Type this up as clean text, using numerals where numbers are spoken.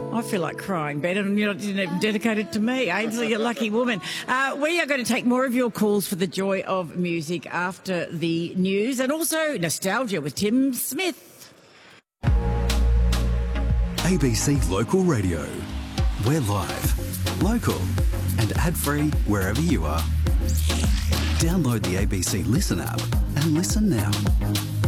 I feel like crying, Ben, and you didn't even dedicate it to me. Ainsley, you lucky woman. We are going to take more of your calls for the joy of music after the news and also nostalgia with Tim Smith. ABC Local Radio. We're live, local and ad-free wherever you are. Download the ABC Listen app and listen now.